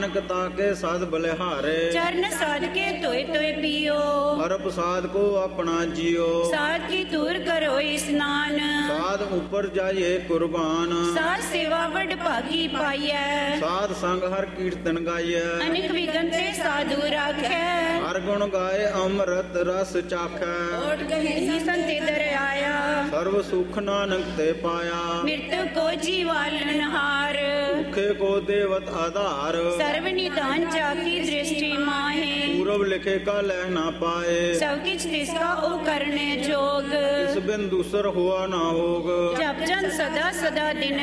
ਨਾਨਕ ਤਾਕੇ ਸਦ ਬਲਿਹਾਰੇ। ਚਰਨ ਸਾਧ ਕੇ ਤੋਏ ਤੋਏ ਪੀਓ। ਹਰ ਪ੍ਰਸਾਦ ਕੋ ਆਪਣਾ ਜੀਓ। ਸਾਧ ਕੀ ਤੂਰ ਕਰੋ ਇਸਨਾਨ। ਸਾਧ ਉਪਰ ਜਾਈਏ ਕੁਰਬਾਨ। ਸਾਧ ਸੇਵਾ ਵਡ ਭਾਗੀ ਪਾਈਐ। ਸਾਧ ਸੰਗ ਹਰ ਕੀਰਤਨ ਗਾਈਐ। ਅਨੇਕ ਵਿਗਨ ਤੇ ਸਾਧੂ ਰਾਖੈ। ਹਰ ਗੁਣ ਗਾਏ ਅੰਮ੍ਰਿਤ ਰਸ ਚਾਖੈ। ਓਟ ਕਹੀ ਸੰਤੇ ਦਰ ਆਇਆ। ਸਰਬ ਸੁਖ ਨਾਨਕ ਤੇ ਪਾਇਆ। ਮ੍ਰਿਤ ਕੋ ਜੀਵਾਲਨ ਹਾਰ। ਭੁਖੇ ਕੋ ਦੇਵਤ ਆਧਾਰ। ਸਰਵ ਨਿਦਾਨ ਜਾਕੀ ਦ੍ਰਿਸ਼ਟੀ ਮਾਹੇ। ਪੂਰਬ ਲਿਖੇ ਕਾ ਲਹਿ ਨਾ ਪਾਏ। ਸਭ ਕਿਛ ਤਿਸਕਾ ਉਹ ਕਰਨੇ ਜੋਗ। ਇਸ ਬਿਨ ਦੂਸਰ ਹੁਆ ਨਾ ਹੋਗ। ਜਪ ਜਨ ਸਦਾ ਸਦਾ ਦਿਨ